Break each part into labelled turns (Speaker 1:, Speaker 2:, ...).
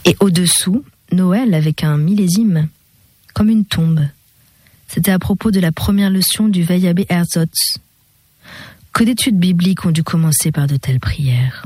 Speaker 1: Et au-dessous, Noël avec un millésime, comme une tombe. C'était à propos de la première leçon du Veillabe Herzotz. Que d'études bibliques ont dû commencer par de telles prières.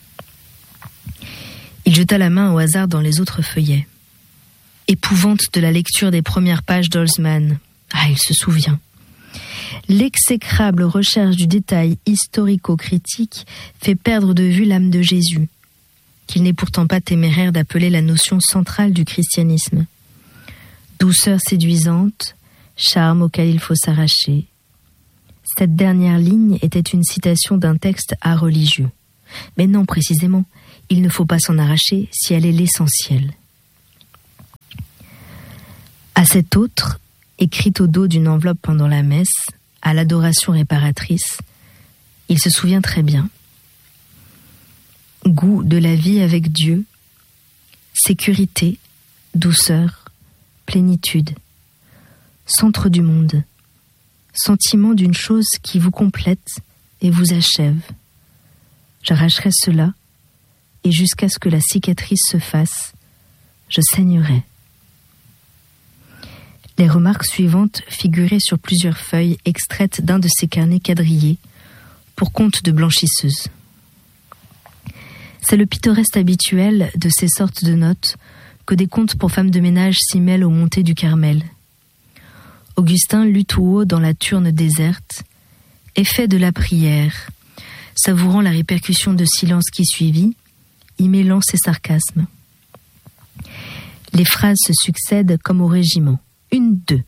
Speaker 1: Il jeta la main au hasard dans les autres feuillets. Épouvante de la lecture des premières pages d'Holzmann. Ah, il se souvient. L'exécrable recherche du détail historico-critique fait perdre de vue l'âme de Jésus, qu'il n'est pourtant pas téméraire d'appeler la notion centrale du christianisme. Douceur séduisante, charme auquel il faut s'arracher. Cette dernière ligne était une citation d'un texte art religieux. Mais non, précisément, il ne faut pas s'en arracher si elle est l'essentiel. À cette autre, écrite au dos d'une enveloppe pendant la messe, à l'adoration réparatrice, il se souvient très bien. Goût de la vie avec Dieu, sécurité, douceur, plénitude, centre du monde, sentiment d'une chose qui vous complète et vous achève. J'arracherai cela, et jusqu'à ce que la cicatrice se fasse, je saignerai. Les remarques suivantes figuraient sur plusieurs feuilles extraites d'un de ces carnets quadrillés, pour compte de blanchisseuse. C'est le pittoresque habituel de ces sortes de notes que des contes pour femmes de ménage s'y mêlent aux montées du Carmel. Augustin lut tout haut dans la turne déserte, effet de la prière, savourant la répercussion de silence qui suivit, y mêlant ses sarcasmes. Les phrases se succèdent comme au régiment. 1, 2.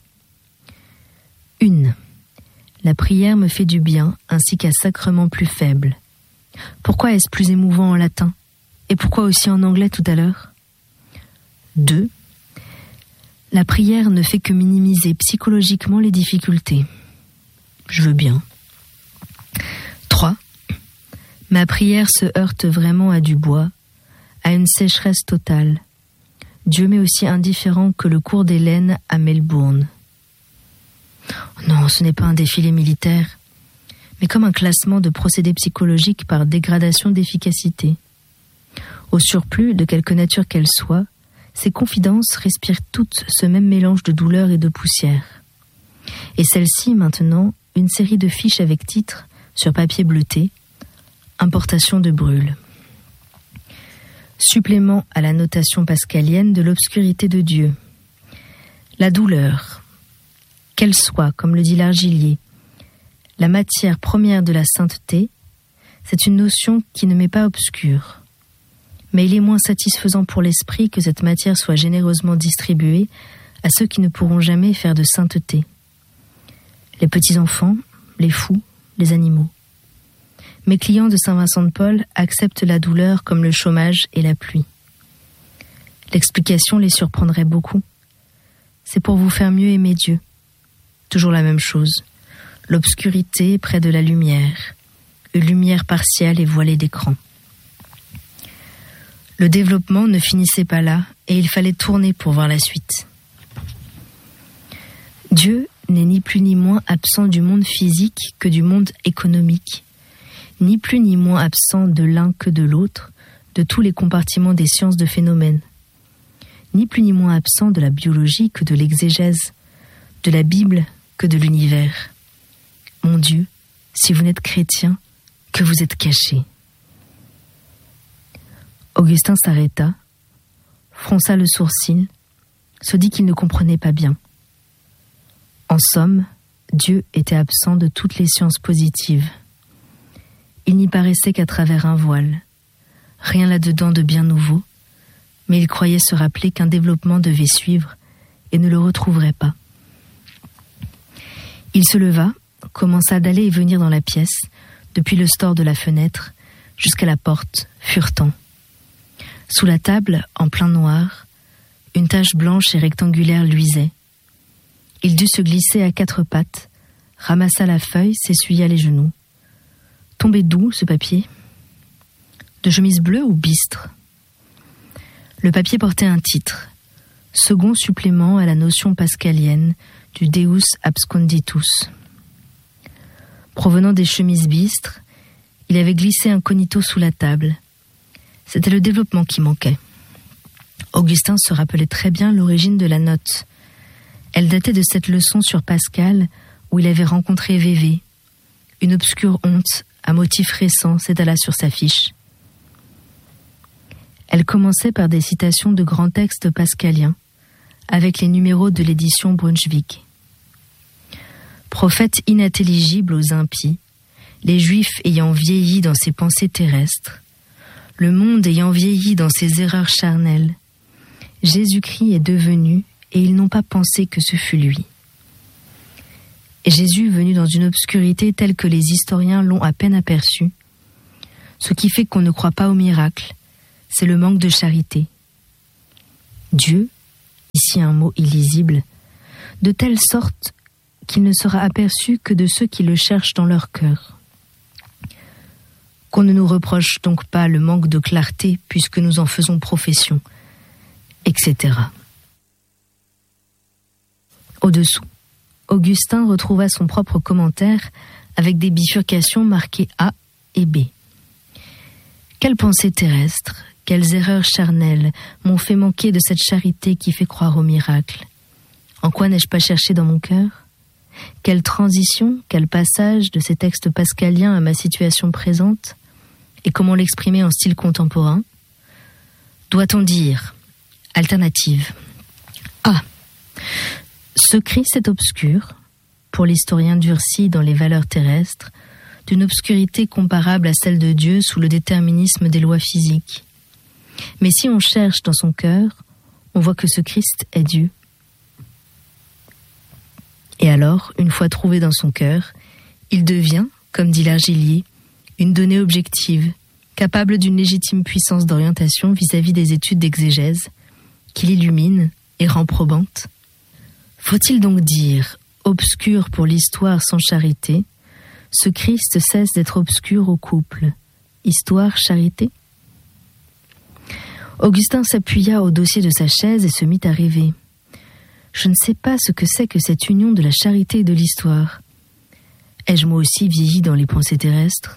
Speaker 1: 1. La prière me fait du bien, ainsi qu'un sacrement plus faible. Pourquoi est-ce plus émouvant en latin? Et pourquoi aussi en anglais tout à l'heure? 2. La prière ne fait que minimiser psychologiquement les difficultés. Je veux bien. 3. Ma prière se heurte vraiment à du bois, à une sécheresse totale. Dieu m'est aussi indifférent que le cours des laines à Melbourne. Non, ce n'est pas un défilé militaire, mais comme un classement de procédés psychologiques par dégradation d'efficacité. Au surplus, de quelque nature qu'elle soit, ces confidences respirent toutes ce même mélange de douleur et de poussière. Et celle-ci, maintenant, une série de fiches avec titre, sur papier bleuté, Importation de brûle. Supplément à la notation pascalienne de l'obscurité de Dieu. La douleur, qu'elle soit, comme le dit l'Argilier, la matière première de la sainteté, c'est une notion qui ne m'est pas obscure. Mais il est moins satisfaisant pour l'esprit que cette matière soit généreusement distribuée à ceux qui ne pourront jamais faire de sainteté. Les petits-enfants, les fous, les animaux. Mes clients de Saint-Vincent de Paul acceptent la douleur comme le chômage et la pluie. L'explication les surprendrait beaucoup. C'est pour vous faire mieux aimer Dieu. Toujours la même chose. L'obscurité près de la lumière. Une lumière partielle et voilée d'écran. Le développement ne finissait pas là et il fallait tourner pour voir la suite. Dieu n'est ni plus ni moins absent du monde physique que du monde économique. Ni plus ni moins absent de l'un que de l'autre, de tous les compartiments des sciences de phénomènes. Ni plus ni moins absent de la biologie que de l'exégèse, de la Bible que de l'univers. Mon Dieu, si vous n'êtes chrétien, que vous êtes caché. Augustin s'arrêta, fronça le sourcil, se dit qu'il ne comprenait pas bien. En somme, Dieu était absent de toutes les sciences positives. Il n'y paraissait qu'à travers un voile. Rien là-dedans de bien nouveau, mais il croyait se rappeler qu'un développement devait suivre et ne le retrouverait pas. Il se leva, commença d'aller et venir dans la pièce, depuis le store de la fenêtre jusqu'à la porte, furetant. Sous la table, en plein noir, une tache blanche et rectangulaire luisait. Il dut se glisser à 4 pattes, ramassa la feuille, s'essuya les genoux. Tombait d'où, ce papier? De chemise bleue ou bistre? Le papier portait un titre, second supplément à la notion pascalienne du Deus absconditus. Provenant des chemises bistres, il avait glissé incognito sous la table. C'était le développement qui manquait. Augustin se rappelait très bien l'origine de la note. Elle datait de cette leçon sur Pascal où il avait rencontré Vévé. Une obscure honte, à motif récent, s'étala sur sa fiche. Elle commençait par des citations de grands textes pascaliens, avec les numéros de l'édition Brunswick. Prophète inintelligible aux impies, les Juifs ayant vieilli dans ses pensées terrestres, le monde ayant vieilli dans ses erreurs charnelles, Jésus-Christ est devenu, et ils n'ont pas pensé que ce fut lui. Et Jésus venu dans une obscurité telle que les historiens l'ont à peine aperçu. Ce qui fait qu'on ne croit pas au miracle, c'est le manque de charité. Dieu, ici un mot illisible, de telle sorte qu'il ne sera aperçu que de ceux qui le cherchent dans leur cœur. Qu'on ne nous reproche donc pas le manque de clarté puisque nous en faisons profession, etc. Au-dessous, Augustin retrouva son propre commentaire avec des bifurcations marquées A et B. Quelles pensées terrestres, quelles erreurs charnelles m'ont fait manquer de cette charité qui fait croire au miracle? En quoi n'ai-je pas cherché dans mon cœur? Quelle transition, quel passage de ces textes pascaliens à ma situation présente? Et comment l'exprimer en style contemporain? Doit-on dire alternative A. Ce Christ est obscur, pour l'historien durci dans les valeurs terrestres, d'une obscurité comparable à celle de Dieu sous le déterminisme des lois physiques. Mais si on cherche dans son cœur, on voit que ce Christ est Dieu. Et alors, une fois trouvé dans son cœur, il devient, comme dit l'Argilier, une donnée objective, capable d'une légitime puissance d'orientation vis-à-vis des études d'exégèse, qui l'illumine et rend probante. Faut-il donc dire, obscur pour l'histoire sans charité, ce Christ cesse d'être obscur au couple, histoire-charité? Augustin s'appuya au dossier de sa chaise et se mit à rêver. Je ne sais pas ce que c'est que cette union de la charité et de l'histoire. Ai-je moi aussi vieilli dans les pensées terrestres?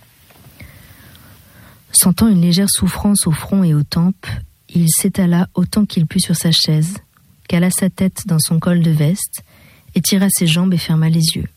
Speaker 1: Sentant une légère souffrance au front et aux tempes, il s'étala autant qu'il put sur sa chaise, cala sa tête dans son col de veste, étira ses jambes et ferma les yeux.